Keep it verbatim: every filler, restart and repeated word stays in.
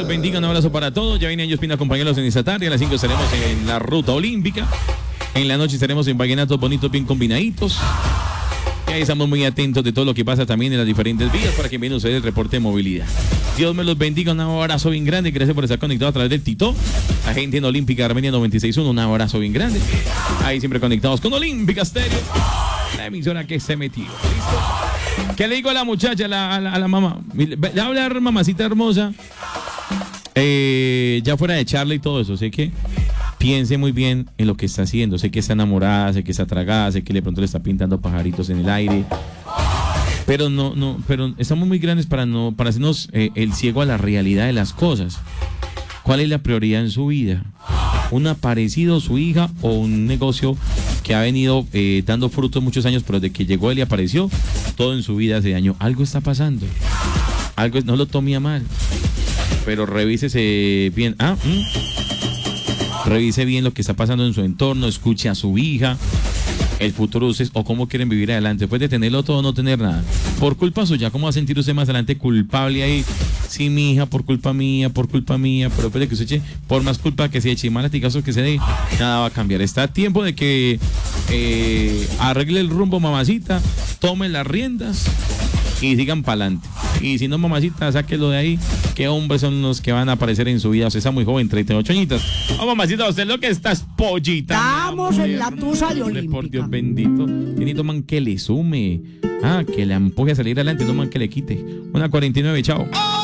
bendiga, un abrazo para todos. Ya vienen ellos a acompañarlos en esta tarde. A las cinco estaremos en la ruta olímpica. En la noche estaremos en vallenatos bonitos, bien combinaditos. Y ahí estamos muy atentos de todo lo que pasa también en las diferentes vías para que viene ustedes el reporte de movilidad. Dios me los bendiga, un abrazo bien grande. Gracias por estar conectado a través del Tito. La gente en Olímpica Armenia noventa y seis punto uno, un abrazo bien grande. Ahí siempre conectados con Olímpica Stereo, la emisora que se metió. ¿Listo? ¿Qué le digo a la muchacha, a la, a la, a la mamá? Le voy a hablar, mamacita hermosa. Eh, ya fuera de charla y todo eso, sé que piense muy bien en lo que está haciendo. Sé que está enamorada, sé que está tragada, sé que de pronto le está pintando pajaritos en el aire. Pero no, no, pero estamos muy grandes para no, para hacernos eh, el ciego a la realidad de las cosas. ¿Cuál es la prioridad en su vida? ¿Un aparecido, su hija, o un negocio que ha venido eh, dando frutos muchos años, pero desde que llegó él y apareció, todo en su vida hace daño? Algo está pasando. Algo, no lo tome a mal, pero revísese bien. Ah, ¿mm? Revise bien lo que está pasando en su entorno, escuche a su hija. El futuro de ustedes, o cómo quieren vivir adelante, después de tenerlo todo o no tener nada. Por culpa suya, ¿cómo va a sentir usted más adelante culpable ahí? Sí, mi hija, por culpa mía, por culpa mía, pero después de que usted eche, por más culpa que se eche y malas casos que se dé, nada va a cambiar. Está a tiempo de que eh, arregle el rumbo, mamacita, tome las riendas y sigan para adelante. Y si no, mamacita, sáquelo de ahí. ¿Qué hombres son los que van a aparecer en su vida? Usted está muy joven, treinta y ocho añitos. Oh, mamacita, usted lo que está es pollita. Estamos en la tusa de Olímpica. Por Dios bendito. Tiene man que le sume. Ah, que le empuje a salir adelante, no man que le quite. Una cuarenta y nueve, chao.